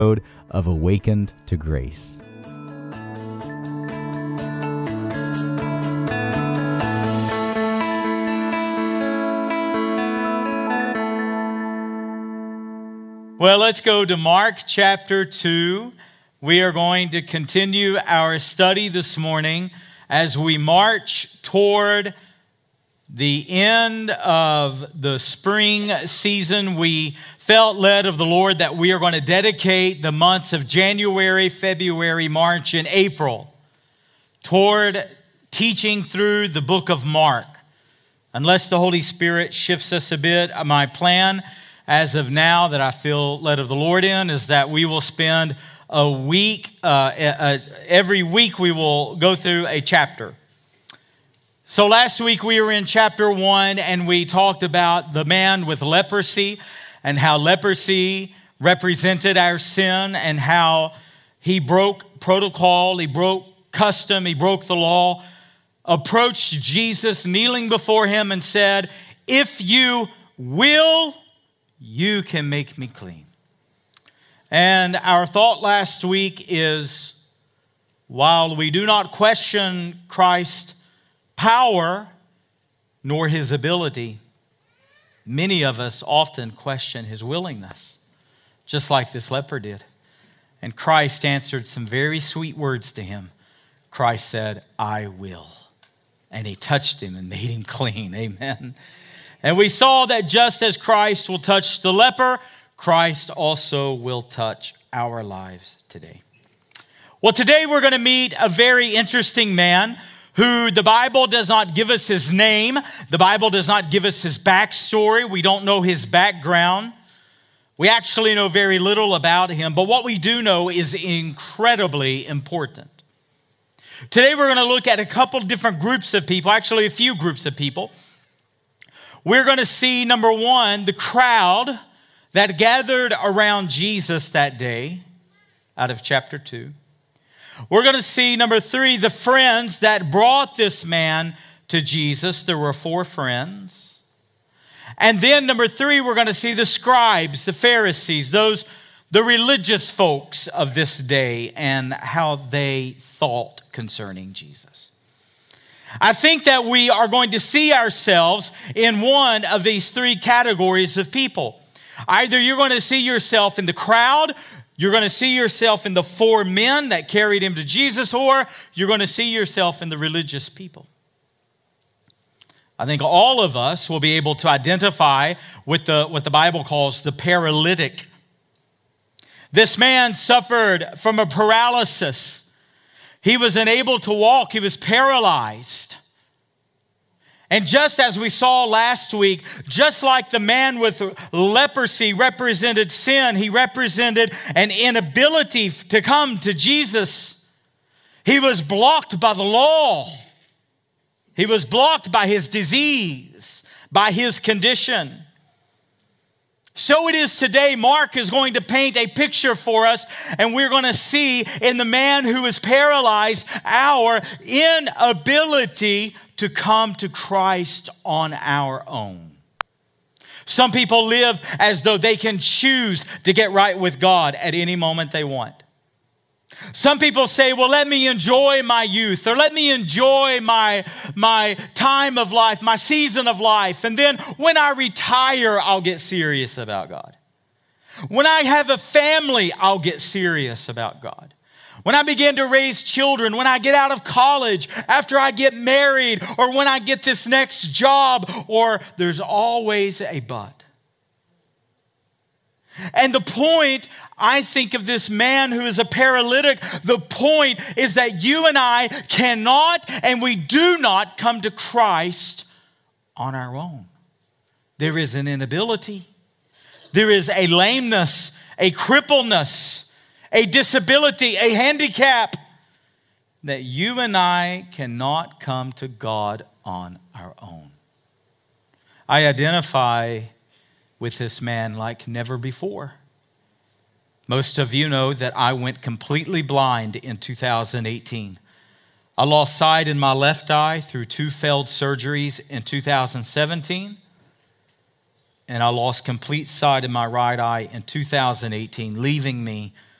of Awakened to Grace. Well, let's go to Mark chapter 2. We are going to continue our study this morning as we march toward the end of the spring season. We felt led of the Lord that we are going to dedicate the months of January, February, March, and April toward teaching through the book of Mark. Unless the Holy Spirit shifts us a bit, my plan as of now that I feel led of the Lord in is that we will spend a week, every week we will go through a chapter. So last week we were in chapter 1 and we talked about the man with leprosy and how leprosy represented our sin and how he broke protocol, he broke custom, he broke the law, approached Jesus kneeling before him and said, "If you will, you can make me clean." And our thought last week is, while we do not question Christ's power nor his ability, many of us often question his willingness, just like this leper did. And Christ answered some very sweet words to him. Christ said, "I will." And he touched him and made him clean. Amen. And we saw that just as Christ will touch the leper, Christ also will touch our lives today. Well, today we're going to meet a very interesting man who the Bible does not give us his name. The Bible does not give us his backstory. We don't know his background. We actually know very little about him, but what we do know is incredibly important. Today we're going to look at a couple different groups of people, actually a few groups of people. We're going to see, number one, the crowd that gathered around Jesus that day out of chapter 2. We're going to see, number 3, the friends that brought this man to Jesus. There were 4 friends. And then, number 3, we're going to see the scribes, the Pharisees, the religious folks of this day and how they thought concerning Jesus. I think that we are going to see ourselves in one of these 3 categories of people. Either you're going to see yourself in the crowd, you're going to see yourself in the 4 men that carried him to Jesus, or you're going to see yourself in the religious people. I think all of us will be able to identify with what the Bible calls the paralytic. This man suffered from a paralysis. He was unable to walk. He was paralyzed. And just as we saw last week, just like the man with leprosy represented sin, he represented an inability to come to Jesus. He was blocked by the law. He was blocked by his disease, by his condition. So it is today. Mark is going to paint a picture for us, and we're going to see in the man who is paralyzed our inability to come to Christ on our own. Some people live as though they can choose to get right with God at any moment they want. Some people say, well, let me enjoy my youth, or let me enjoy my time of life, my season of life. And then when I retire, I'll get serious about God. When I have a family, I'll get serious about God. When I begin to raise children, when I get out of college, after I get married, or when I get this next job, or there's always a but. And the point, I think, of this man who is a paralytic, the point is that you and I cannot and we do not come to Christ on our own. There is an inability. There is a lameness, a crippleness, a disability, a handicap that you and I cannot come to God on our own. I identify with this man like never before. Most of you know that I went completely blind in 2018. I lost sight in my left eye through 2 failed surgeries in 2017. and I lost complete sight in my right eye in 2018, leaving me